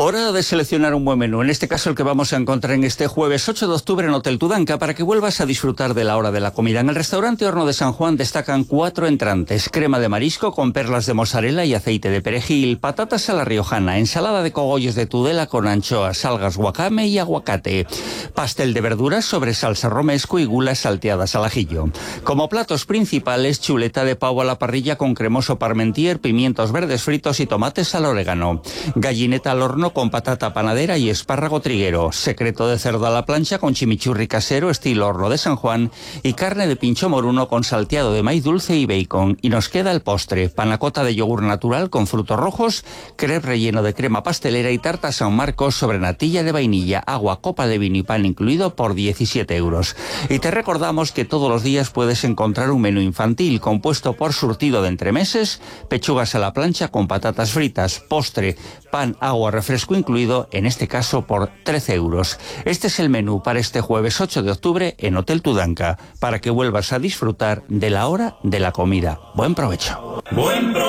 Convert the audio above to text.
Hora de seleccionar un buen menú, en este caso el que vamos a encontrar en este jueves 8 de octubre en Hotel Tudanca, para que vuelvas a disfrutar de la hora de la comida. En el restaurante Horno de San Juan destacan 4 entrantes: crema de marisco con perlas de mozzarella y aceite de perejil, patatas a la riojana, ensalada de cogollos de Tudela con anchoas, algas wakame y aguacate, pastel de verduras sobre salsa romesco y gulas salteadas al ajillo. Como platos principales, chuleta de pavo a la parrilla con cremoso parmentier, pimientos verdes fritos y tomates al orégano, gallineta al horno con patata panadera y espárrago triguero, secreto de cerdo a la plancha con chimichurri casero estilo Horno de San Juan y carne de pincho moruno con salteado de maíz dulce y bacon. Y nos queda el postre: panacota de yogur natural con frutos rojos, crepe relleno de crema pastelera y tarta San Marcos sobre natilla de vainilla, agua, copa de vino y pan incluido por 17 euros. Y te recordamos que todos los días puedes encontrar un menú infantil compuesto por surtido de entremeses, pechugas a la plancha con patatas fritas, postre, pan, agua, refresco incluido, en este caso por 13 euros. Este es el menú para este jueves 8 de octubre en Hotel Tudanca, para que vuelvas a disfrutar de la hora de la comida. Buen provecho.